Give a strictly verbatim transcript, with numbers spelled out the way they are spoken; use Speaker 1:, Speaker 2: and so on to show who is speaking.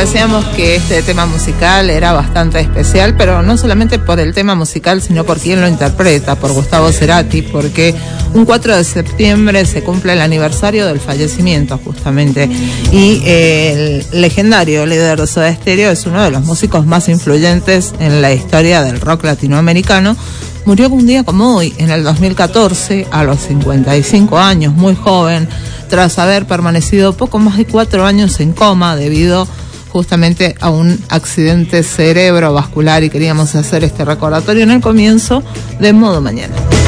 Speaker 1: decíamos que este tema musical era bastante especial, pero no solamente por el tema musical, sino por quien lo interpreta, por Gustavo Cerati, porque un cuatro de septiembre se cumple el aniversario del fallecimiento, justamente, y eh, el legendario líder de Soda Stereo es uno de los músicos más influyentes en la historia del rock latinoamericano. Murió un día como hoy, en el dos mil catorce, a los cincuenta y cinco años, muy joven, tras haber permanecido poco más de cuatro años en coma debido justamente a un accidente cerebrovascular, y queríamos hacer este recordatorio en el comienzo de Modo Mañana.